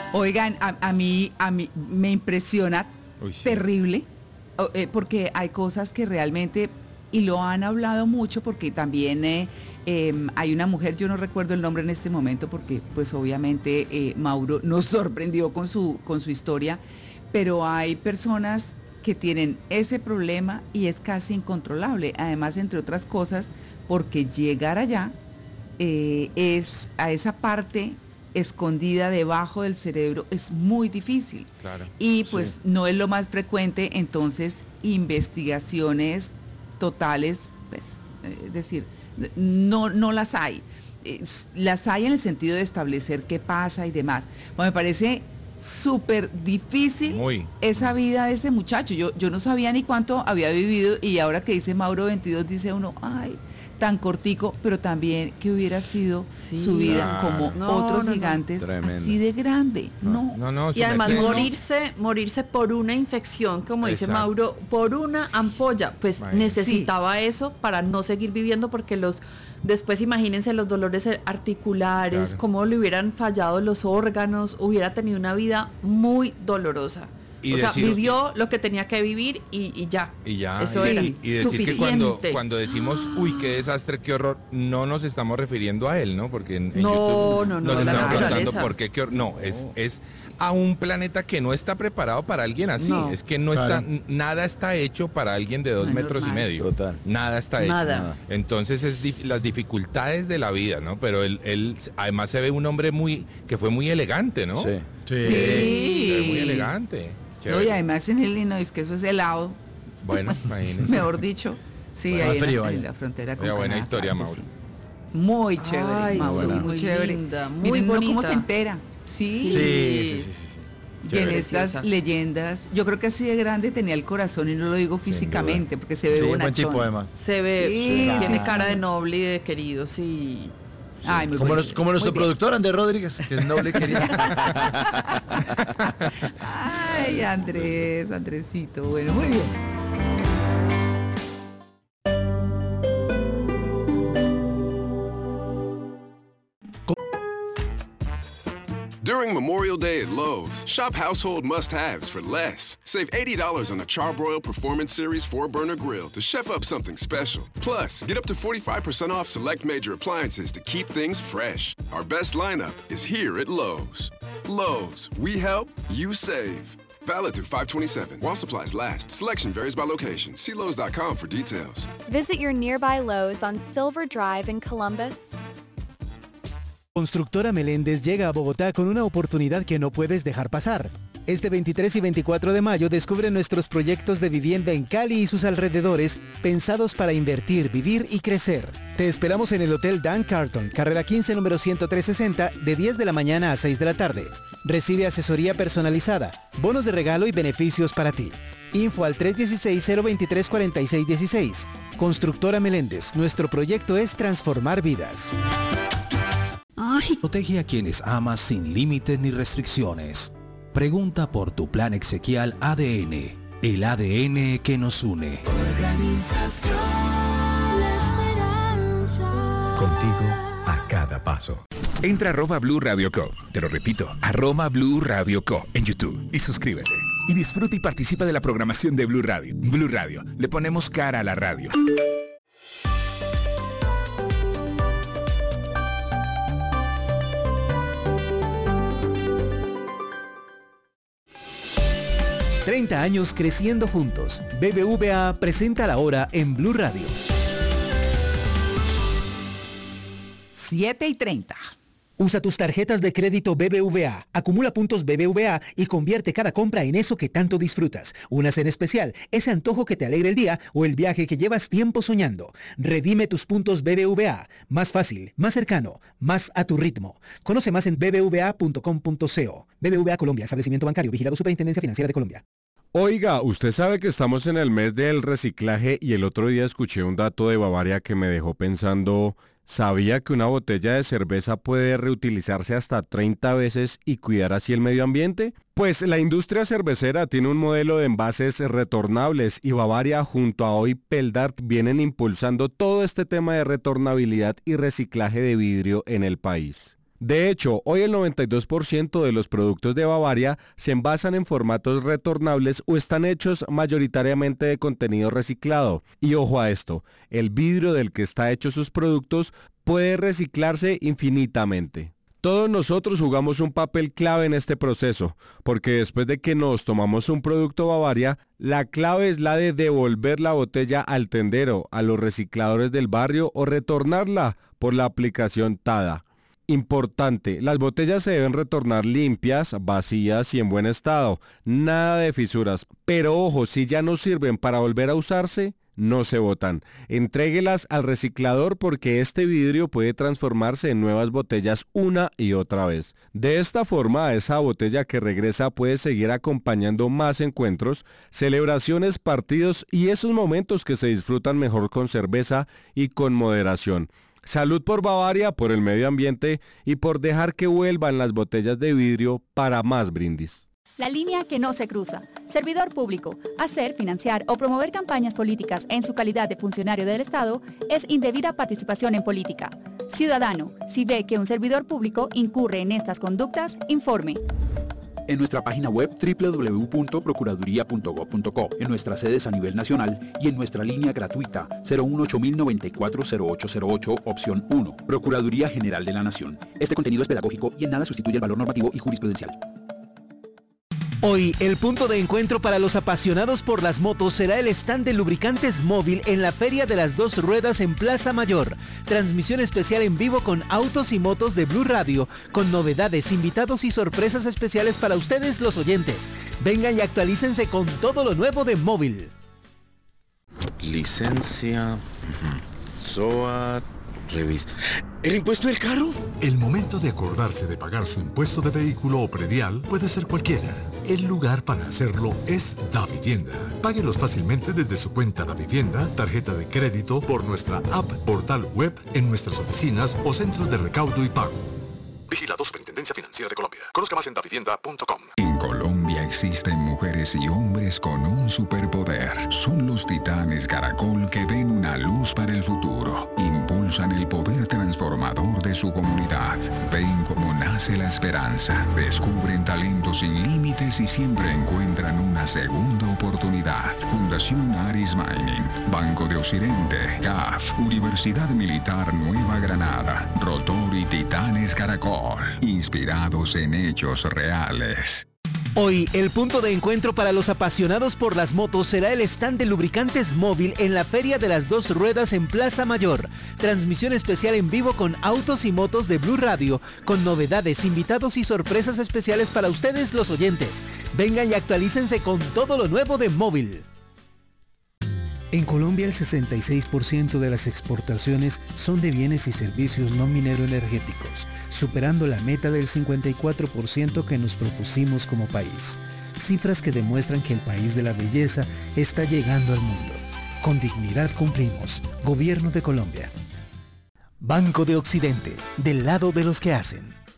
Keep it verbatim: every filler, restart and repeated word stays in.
Oigan, a, a mí a mí me impresiona Uy, sí. terrible, eh, porque hay cosas que realmente, y lo han hablado mucho, porque también eh, eh, hay una mujer, yo no recuerdo el nombre en este momento, porque pues obviamente eh, Mauro nos sorprendió con su, con su historia, pero hay personas que tienen ese problema y es casi incontrolable, además, entre otras cosas, porque llegar allá eh, es a esa parte escondida debajo del cerebro es muy difícil. Claro. Y pues Sí. no es lo más frecuente, entonces investigaciones totales, pues, eh, es decir, no, no las hay. Eh, las hay en el sentido de establecer qué pasa y demás. Bueno, me parece súper difícil Muy. esa vida de ese muchacho. Yo, yo no sabía ni cuánto había vivido, y ahora que dice Mauro veintidós, dice uno, ay, tan cortico, pero también que hubiera sido Sí, su vida claro. como No, otros no, no. gigantes, Tremendo. así de grande. No, No, no, Y además someterse- morirse, morirse por una infección, como dice Exacto. Mauro, por una ampolla, pues Imagínate. necesitaba eso para no seguir viviendo, porque los después imagínense los dolores articulares, Claro. cómo le hubieran fallado los órganos, hubiera tenido una vida muy dolorosa. Y o sea, decir- vivió lo que tenía que vivir y, y ya. Y ya, Eso y, era y decir que cuando, suficiente. cuando decimos, uy, qué desastre, qué horror, no nos estamos refiriendo a él, ¿no? Porque en, en No, YouTube no, no, nos a la están preguntando naturaleza. por qué, qué hor- no, es, es a un planeta que no está preparado para alguien así, No. es que no Claro. está, n- nada está hecho para alguien de dos No es metros normal. y medio. Total. Nada está hecho. Nada. Entonces es dif- las dificultades de la vida, ¿no? Pero él, él además se ve un hombre muy, que fue muy elegante, ¿no? Sí. Sí. Se ve muy elegante. No, Chévere. y además en Illinois, que eso es helado, Bueno, imagínese. mejor dicho. Sí, Bueno, ahí en frío la, ahí. en la frontera con Oiga, buena Canadá, historia, claro que Mauro. sí. Muy chévere, Ay, Mauro, sí, muy muy chévere. linda, muy Miren uno cómo bonita. se entera. Sí. Sí. Sí, sí, sí, sí. Y en Chévere, estas preciosa. leyendas, yo creo que así de grande tenía el corazón, y no lo digo físicamente, porque se ve Sí, bonachón. buen tipo además. Se ve, Sí. tiene cara de noble y de querido, sí. Ay, muy Como, bueno. nos- como nuestro Muy bien. productor Andrés Rodríguez, que es noble y querido. Ay, Andrés, Andresito. Bueno, muy bien. During Memorial Day at Lowe's, shop household must-haves for less. Save eighty dollars on a Charbroil Performance Series four burner grill to chef up something special. Plus, get up to forty-five percent off select major appliances to keep things fresh. Our best lineup is here at Lowe's. Lowe's, we help, you save. Valid through five twenty-seven while supplies last. Selection varies by location. See Lowe's dot com for details. Visit your nearby Lowe's on Silver Drive in Columbus. Constructora Meléndez llega a Bogotá con una oportunidad que no puedes dejar pasar. Este veintitrés y veinticuatro de mayo descubre nuestros proyectos de vivienda en Cali y sus alrededores, pensados para invertir, vivir y crecer. Te esperamos en el Hotel Dan Carlton, carrera quince, número ciento tres sesenta, de diez de la mañana a seis de la tarde. Recibe asesoría personalizada, bonos de regalo y beneficios para ti. Info al tres uno seis, cero dos tres, cuatro seis uno seis. Constructora Meléndez, nuestro proyecto es transformar vidas. Protege a quienes amas sin límites ni restricciones. Pregunta por tu plan exequial A D N, el A D N que nos une. Contigo a cada paso. Entra a arroba Blue Radio Co. Te lo repito, arroba Blue Radio Co. en YouTube y suscríbete. Y disfruta y participa de la programación de Blue Radio. Blue Radio, le ponemos cara a la radio. treinta años creciendo juntos. B B V A presenta la hora en Blue Radio. siete y treinta. Usa tus tarjetas de crédito B B V A, acumula puntos B B V A y convierte cada compra en eso que tanto disfrutas. Una cena especial, ese antojo que te alegra el día o el viaje que llevas tiempo soñando. Redime tus puntos B B V A. Más fácil, más cercano, más a tu ritmo. Conoce más en b b v a punto com punto co. B B V A Colombia, establecimiento bancario, vigilado Superintendencia Financiera de Colombia. Oiga, usted sabe que estamos en el mes del reciclaje y el otro día escuché un dato de Bavaria que me dejó pensando, ¿sabía que una botella de cerveza puede reutilizarse hasta treinta veces y cuidar así el medio ambiente? Pues la industria cervecera tiene un modelo de envases retornables y Bavaria junto a Hoy Peldart vienen impulsando todo este tema de retornabilidad y reciclaje de vidrio en el país. De hecho, hoy el noventa y dos por ciento de los productos de Bavaria se envasan en formatos retornables o están hechos mayoritariamente de contenido reciclado. Y ojo a esto, el vidrio del que está hecho sus productos puede reciclarse infinitamente. Todos nosotros jugamos un papel clave en este proceso, porque después de que nos tomamos un producto Bavaria, la clave es la de devolver la botella al tendero, a los recicladores del barrio o retornarla por la aplicación Tada. Importante, las botellas se deben retornar limpias, vacías y en buen estado, nada de fisuras, pero ojo, si ya no sirven para volver a usarse, no se botan. Entréguelas al reciclador porque este vidrio puede transformarse en nuevas botellas una y otra vez. De esta forma, esa botella que regresa puede seguir acompañando más encuentros, celebraciones, partidos y esos momentos que se disfrutan mejor con cerveza y con moderación. Salud por Bavaria, por el medio ambiente y por dejar que vuelvan las botellas de vidrio para más brindis. La línea que no se cruza. Servidor público. Hacer, financiar o promover campañas políticas en su calidad de funcionario del Estado es indebida participación en política. Ciudadano, si ve que un servidor público incurre en estas conductas, informe. En nuestra página web doble u doble u doble u punto procuraduría punto gob punto co, en nuestras sedes a nivel nacional y en nuestra línea gratuita cero uno ocho mil noventa y cuatro cero ocho cero ocho, opción uno. Procuraduría General de la Nación. Este contenido es pedagógico y en nada sustituye el valor normativo y jurisprudencial. Hoy, el punto de encuentro para los apasionados por las motos será el stand de lubricantes móvil en la Feria de las Dos Ruedas en Plaza Mayor. Transmisión especial en vivo con autos y motos de Blue Radio, con novedades, invitados y sorpresas especiales para ustedes los oyentes. Vengan y actualícense con todo lo nuevo de móvil. Licencia, S O A, revisa. ¿El impuesto del carro? El momento de acordarse de pagar su impuesto de vehículo o predial puede ser cualquiera. El lugar para hacerlo es Davivienda. Páguelos fácilmente desde su cuenta Davivienda, tarjeta de crédito, por nuestra app, portal web, en nuestras oficinas o centros de recaudo y pago. Vigilado Superintendencia Financiera de Colombia. Conozca más en davivienda punto com. En Colombia existen mujeres y hombres con un superpoder. Son los titanes Caracol que ven una luz para el futuro. Impulsan el poder transformador de su comunidad. Ven cómo nace la esperanza. Descubren talentos sin límites y siempre encuentran una segunda oportunidad. Fundación Aris Mining, Banco de Occidente, C A F, Universidad Militar Nueva Granada, Rotor y Titanes Caracol. Inspirados en hechos reales. Hoy, el punto de encuentro para los apasionados por las motos será el stand de lubricantes móvil en la Feria de las Dos Ruedas en Plaza Mayor. Transmisión especial en vivo con autos y motos de Blue Radio, con novedades, invitados y sorpresas especiales para ustedes los oyentes. Vengan y actualícense con todo lo nuevo de móvil. En Colombia el sesenta y seis por ciento de las exportaciones son de bienes y servicios no minero-energéticos, superando la meta del cincuenta y cuatro por ciento que nos propusimos como país. Cifras que demuestran que el país de la belleza está llegando al mundo. Con dignidad cumplimos. Gobierno de Colombia. Banco de Occidente, del lado de los que hacen.